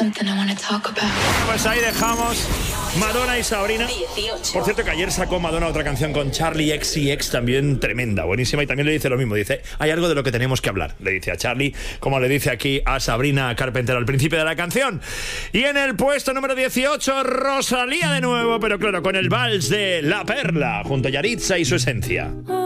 Pues ahí dejamos Madonna y Sabrina. 18. Por cierto que ayer sacó Madonna otra canción con Charlie XCX, también tremenda, buenísima, y también le dice lo mismo, dice, hay algo de lo que tenemos que hablar, le dice a Charlie, como le dice aquí a Sabrina Carpenter al principio de la canción. Y en el puesto número 18, Rosalía de nuevo, pero claro, con el vals de La Perla, junto a Yaritza y Su Esencia.